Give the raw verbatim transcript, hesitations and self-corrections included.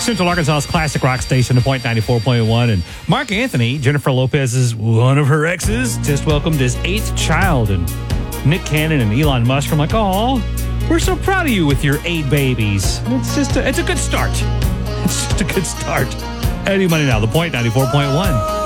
Central Arkansas's classic rock station, The Point ninety-four point one. And Mark Anthony, Jennifer Lopez's one of her exes, just welcomed his eighth child. And Nick Cannon and Elon Musk are like, "Oh, we're so proud of you with your eight babies." It's just a, it's a good start. It's just a good start. Eddie Money now, The Point ninety-four point one.